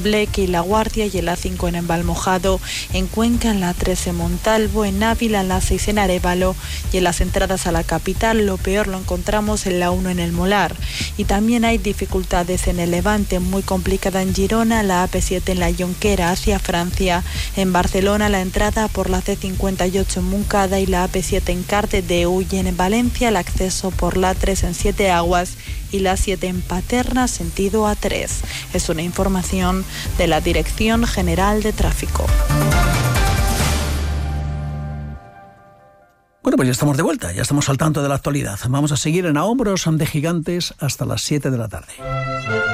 Bleque y La Guardia, y en la 5 en Embalmojado, en Cuenca en la 3 en Montalvo, en Ávila en la 6 en Arévalo, y en las entradas a la capital lo peor lo encontramos en la 1 en El Molar. Y también hay dificultades en el Levante, muy complicada en Girona, la AP7 en la Jonquera hacia Francia, en Barcelona la entrada por la C58 en Montcada y la AP7 en Cardedeu, y en Valencia el acceso por la 3 en Siete Aguas y la 7 en Paterna sentido A3. Es una información de la Dirección General de Tráfico. Bueno, pues ya estamos de vuelta, ya estamos al tanto de la actualidad. Vamos a seguir en A Hombros de Gigantes hasta las 7 de la tarde.